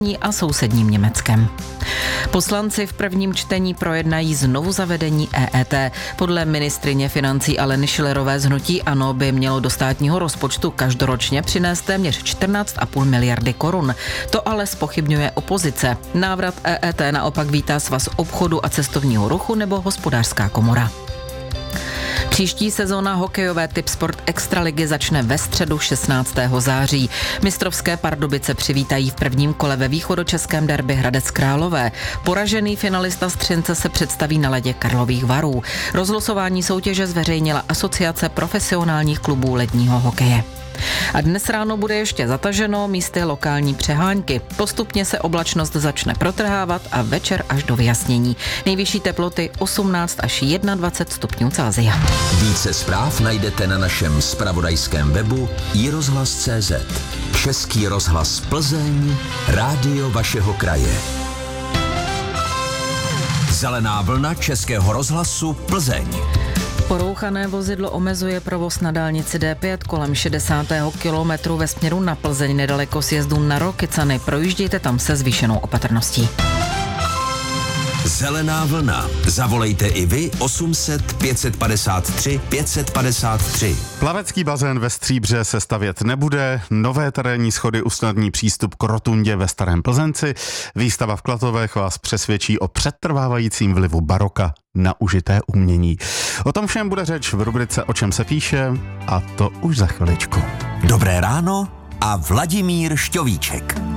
a sousedním Německem. Poslanci v prvním čtení projednají znovu zavedení EET. Podle ministryně financí Aleny Schillerové z hnutí ANO by mělo do státního rozpočtu každoročně přinést téměř 14,5 miliardy korun. To ale zpochybňuje opozice. Návrat EET naopak vítá Svaz obchodu a cestovního ruchu nebo Hospodářská komora. Příští sezóna hokejové Tipsport Extraligy začne ve středu 16. září. Mistrovské Pardubice přivítají v prvním kole ve východočeském derby Hradec Králové. Poražený finalista Střince se představí na ledě Karlových Varů. Rozlosování soutěže zveřejnila Asociace profesionálních klubů ledního hokeje. A dnes ráno bude ještě zataženo, místy lokální přehánky. Postupně se oblačnost začne protrhávat a večer až do vyjasnění. Nejvyšší teploty 18 až 21 stupňů Celsia. Více zpráv najdete na našem zpravodajském webu iRozhlas.cz. Český rozhlas Plzeň, rádio vašeho kraje. Zelená vlna Českého rozhlasu Plzeň. Porouchané vozidlo omezuje provoz na dálnici D5 kolem 60. kilometru ve směru na Plzeň nedaleko sjezdu na Rokycany. Projíždějte tam se zvýšenou opatrností. Zelená vlna. Zavolejte i vy 800 553 553. Plavecký bazén ve Stříbře se stavět nebude, nové terénní schody usnadní přístup k rotundě ve Starém Plzenci, výstava v Klatovech vás přesvědčí o přetrvávajícím vlivu baroka na užité umění. O tom všem bude řeč v rubrice O čem se píše a to už za chviličku. Dobré ráno a Vladimír Šťovíček.